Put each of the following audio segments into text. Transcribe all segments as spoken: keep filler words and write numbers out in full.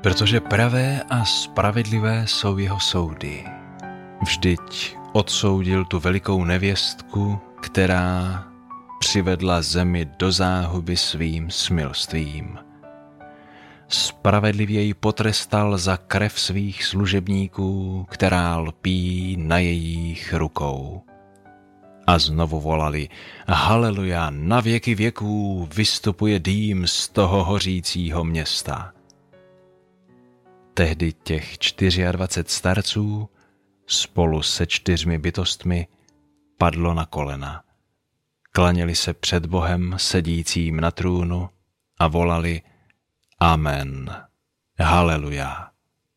Protože pravé a spravedlivé jsou jeho soudy. Vždyť odsoudil tu velikou nevěstku, která přivedla zemi do záhuby svým smilstvím. Spravedlivě ji potrestal za krev svých služebníků, která lpí na jejich rukou. A znovu volali: Haleluja, na věky věků vystupuje dým z toho hořícího města. Tehdy těch dvacet čtyři starců spolu se čtyřmi bytostmi padlo na kolena. Klaněli se před Bohem sedícím na trůnu a volali: Amen, haleluja.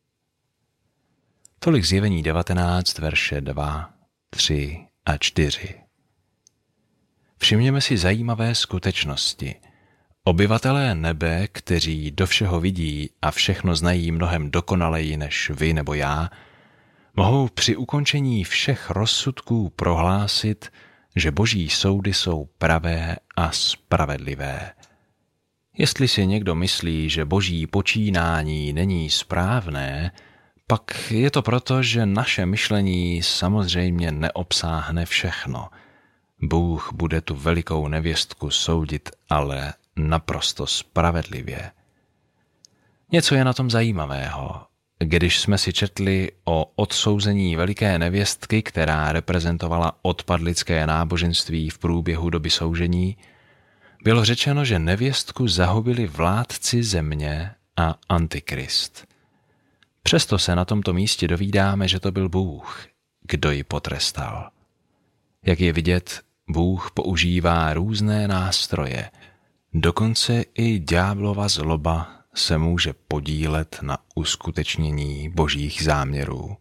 Tolik Zjevení devatenáct, verše dva, tři a čtyři. Všimněme si zajímavé skutečnosti. Obyvatelé nebe, kteří do všeho vidí a všechno znají mnohem dokonaleji než vy nebo já, mohou při ukončení všech rozsudků prohlásit, že boží soudy jsou pravé a spravedlivé. Jestli si někdo myslí, že boží počínání není správné, pak je to proto, že naše myšlení samozřejmě neobsáhne všechno. Bůh bude tu velikou nevěstku soudit, ale naprosto spravedlivě. Něco je na tom zajímavého. Když jsme si četli o odsouzení veliké nevěstky, která reprezentovala odpadlické náboženství v průběhu doby soužení, bylo řečeno, že nevěstku zahubili vládci země a Antikrist. Přesto se na tomto místě dovídáme, že to byl Bůh, kdo ji potrestal. Jak je vidět, Bůh používá různé nástroje, dokonce i ďáblova zloba se může podílet na uskutečnění božích záměrů.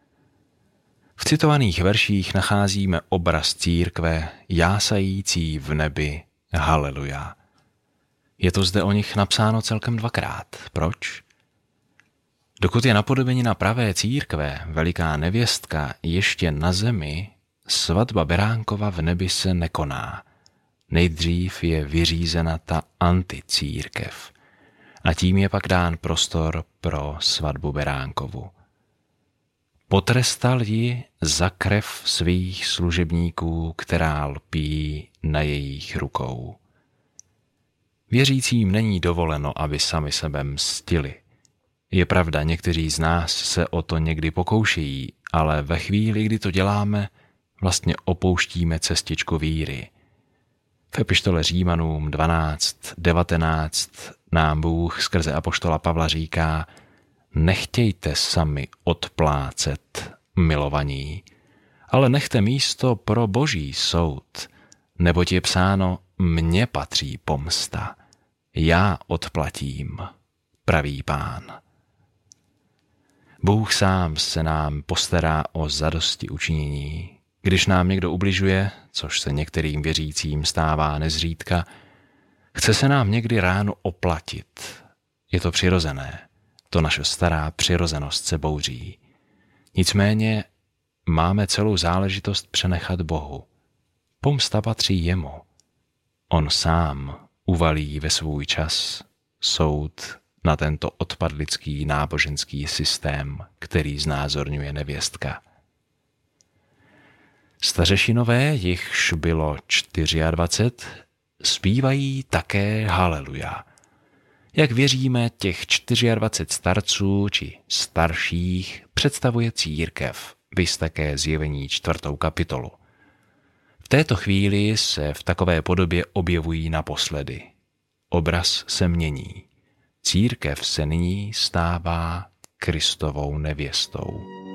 V citovaných verších nacházíme obraz církve jásající v nebi haleluja. Je to zde o nich napsáno celkem dvakrát. Proč? Dokud je napodobenina pravé církve, veliká nevěstka, ještě na zemi, svatba beránkova v nebi se nekoná. Nejdřív je vyřízena ta anticírkev a tím je pak dán prostor pro svatbu beránkovu. Potrestal ji za krev svých služebníků, která lpí na jejich rukou. Věřícím není dovoleno, aby sami sebe mstili. Je pravda, někteří z nás se o to někdy pokoušejí, ale ve chvíli, kdy to děláme, vlastně opouštíme cestičku víry. V epištole Římanům dvanáct devatenáct nám Bůh skrze apoštola Pavla říká: nechtějte sami odplácet, milovaní, ale nechte místo pro boží soud, neboť je psáno: mně patří pomsta, já odplatím, pravý Pán. Bůh sám se nám postará o zadosti učinění. Když nám někdo ubližuje, což se některým věřícím stává nezřídka, chce se nám někdy ráno oplatit. Je to přirozené. To naše stará přirozenost se bouří. Nicméně máme celou záležitost přenechat Bohu. Pomsta patří jemu. On sám uvalí ve svůj čas soud na tento odpadlický náboženský systém, který znázorňuje nevěstka. Stařešinové, jichž bylo dvacet čtyři, zpívají také haleluja. Jak věříme, těch dvacet čtyři starců či starších představuje církev, viz také Zjevení čtvrtou kapitolu. V této chvíli se v takové podobě objevují naposledy. Obraz se mění. Církev se nyní stává Kristovou nevěstou.